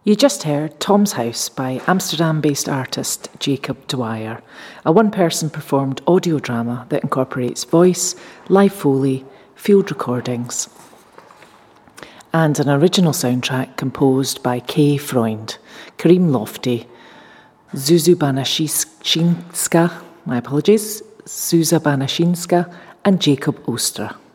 You just heard Tom's House by Amsterdam-based artist Jacob Dwyer, a one-person performed audio drama that incorporates voice, live Foley, field recordings, and an original soundtrack composed by Kay Freund, Kareem Lofty, Zuzu Banaszynska, my apologies, Zuza Banaszynska, and Jacob Oster.